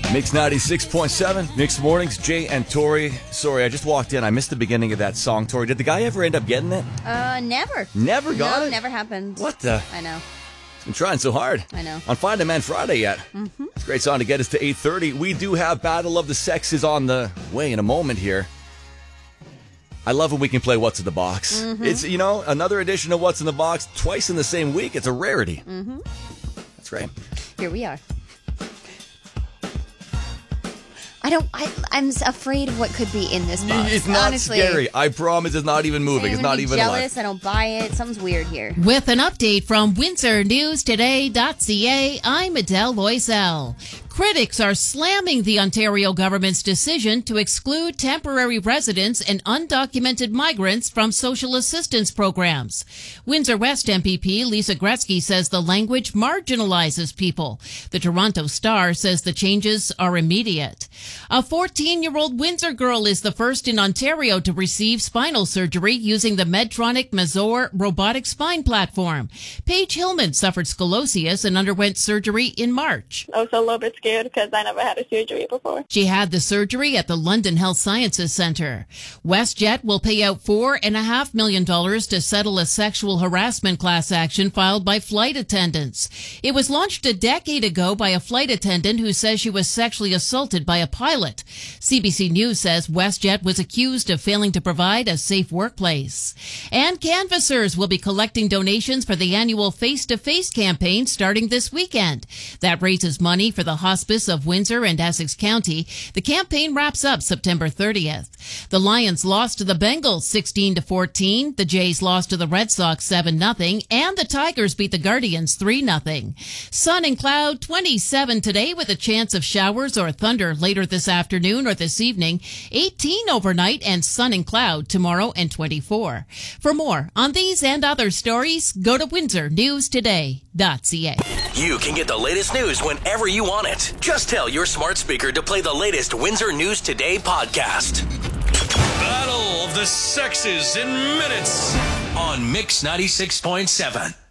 Mix 96.7, Mix Mornings, Jay and Tori. Sorry, I just walked in. I missed the beginning of that song, Tori. Did the guy ever end up getting it? Never. Never got it? No, never happened. What the? I know. I'm trying so hard. I know. On Find a Man Friday yet. Mm-hmm. It's a great song to get us to 8:30. We do have Battle of the Sexes on the way in a moment here. I love when we can play What's in the Box. Mm-hmm. It's, another edition of What's in the Box twice in the same week. It's a rarity. Mm-hmm. That's great. Here we are. I'm afraid of what could be in this box. It's not honestly scary. I promise it's not even moving. It's not even jealous. alive. I don't buy it. Something's weird here. With an update from WindsorNewsToday.ca, I'm Adele Loisel. Critics are slamming the Ontario government's decision to exclude temporary residents and undocumented migrants from social assistance programs. Windsor West MPP Lisa Gretzky says the language marginalizes people. The Toronto Star says the changes are immediate. A 14-year-old Windsor girl is the first in Ontario to receive spinal surgery using the Medtronic Mazor robotic spine platform. Paige Hillman suffered scoliosis and underwent surgery in March. I was a little bit scared because I never had a surgery before. She had the surgery at the London Health Sciences Centre. WestJet will pay out $4.5 million to settle a sexual harassment class action filed by flight attendants. It was launched a decade ago by a flight attendant who says she was sexually assaulted by a pilot. CBC News says WestJet was accused of failing to provide a safe workplace. And canvassers will be collecting donations for the annual Face-to-Face campaign starting this weekend. That raises money for the Hospice of Windsor and Essex County. The campaign wraps up September 30th. The Lions lost to the Bengals 16-14. The Jays lost to the Red Sox 7-0. And the Tigers beat the Guardians 3-0. Sun and cloud 27 today with a chance of showers or thunder later this afternoon or this evening. 18 overnight and sun and cloud tomorrow and 24. For more on these and other stories, go to WindsorNewsToday.ca. You can get the latest news whenever you want it. Just tell your smart speaker to play the latest Windsor News Today podcast. Battle of the Sexes in minutes on Mix 96.7.